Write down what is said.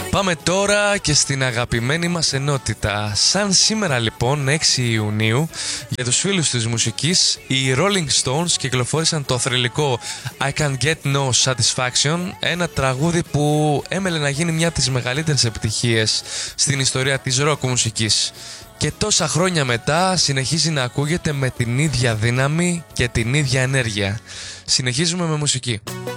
Πάμε τώρα και στην αγαπημένη μας ενότητα. Σαν σήμερα λοιπόν 6 Ιουνίου, για τους φίλους της μουσικής, οι Rolling Stones κυκλοφόρησαν το θρυλικό I Can't Get No Satisfaction, ένα τραγούδι που έμελε να γίνει μια από τις μεγαλύτερες επιτυχίες στην ιστορία της ροκ μουσικής. Και τόσα χρόνια μετά συνεχίζει να ακούγεται με την ίδια δύναμη και την ίδια ενέργεια. Συνεχίζουμε με μουσική.